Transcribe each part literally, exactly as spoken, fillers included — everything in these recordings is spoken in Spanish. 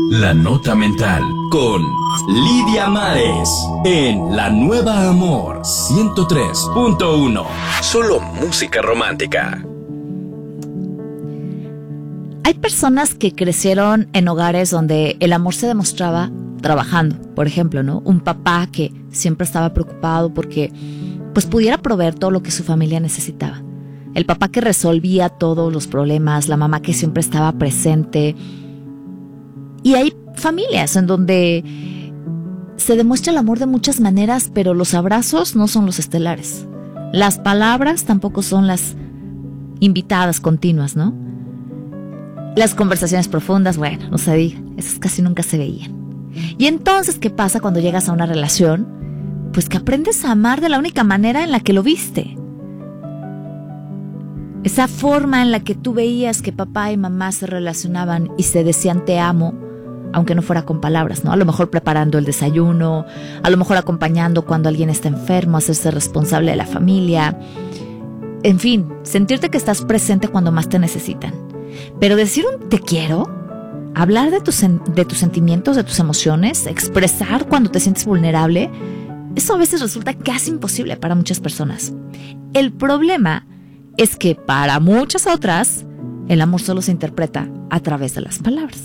La Nota Mental con Lidia Mares en La Nueva Amor ciento tres punto uno. Solo música romántica. Hay personas que crecieron en hogares donde el amor se demostraba trabajando, por ejemplo, ¿no? Un papá que siempre estaba preocupado porque pues pudiera proveer todo lo que su familia necesitaba. El papá que resolvía todos los problemas, la mamá que siempre estaba presente. Y hay familias en donde se demuestra el amor de muchas maneras, pero los abrazos no son los estelares. Las palabras tampoco son las invitadas continuas, ¿no? Las conversaciones profundas, bueno, no se diga, esas casi nunca se veían. Y entonces, ¿qué pasa cuando llegas a una relación? Pues que aprendes a amar de la única manera en la que lo viste. Esa forma en la que tú veías que papá y mamá se relacionaban y se decían te amo, aunque no fuera con palabras, ¿no? A lo mejor preparando el desayuno, a lo mejor acompañando cuando alguien está enfermo, hacerse responsable de la familia. En fin, sentirte que estás presente cuando más te necesitan. Pero decir un te quiero, hablar de tus, de tus sentimientos, de tus emociones, expresar cuando te sientes vulnerable, eso a veces resulta casi imposible para muchas personas. El problema es que para muchas otras, el amor solo se interpreta a través de las palabras.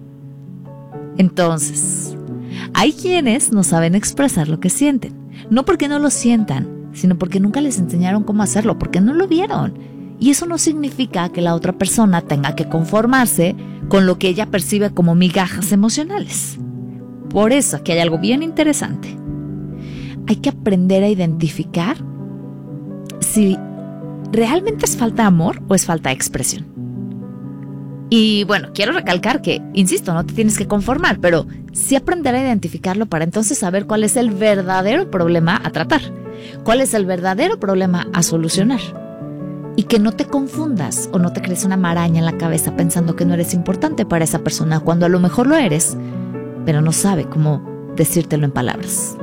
Entonces, hay quienes no saben expresar lo que sienten. No porque no lo sientan, sino porque nunca les enseñaron cómo hacerlo, porque no lo vieron. Y eso no significa que la otra persona tenga que conformarse con lo que ella percibe como migajas emocionales. Por eso aquí hay algo bien interesante. Hay que aprender a identificar si realmente es falta de amor o es falta de expresión. Y bueno, quiero recalcar que, insisto, no te tienes que conformar, pero sí aprender a identificarlo para entonces saber cuál es el verdadero problema a tratar, cuál es el verdadero problema a solucionar. Y que no te confundas o no te crees una maraña en la cabeza pensando que no eres importante para esa persona cuando a lo mejor lo eres, pero no sabe cómo decírtelo en palabras.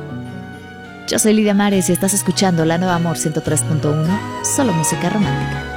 Yo soy Lidia Mares y estás escuchando La Nueva Amor ciento tres punto uno, solo música romántica.